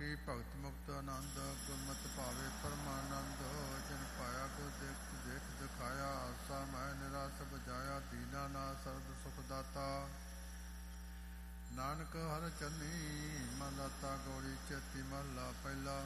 ਕੋਟੀ ਭਗਤ ਮੁਕਤ ਆਨੰਦ ਗੁਰਮਤਿ ਭਾਵੇ ਪਰਮਾਨੰਦ ਜਿਨ ਪਾਇਆ ਗੁਰ ਦੇਖ ਦਿਖਾਇਆ ਆਸਾ ਮੈਂ ਨਿਰਾਸ ਬਜਾਇਆ ਦੀਨਾ ਨਾ ਸਰਬ ਸੁਖ ਦਾਤਾ ਨਾਨਕ ਹਰ ਚੰਨੀ ਮਨ ਦਾਤਾ ਗੋੜੀ ਚੇਤੀ ਮਹਲਾ ਪਹਿਲਾ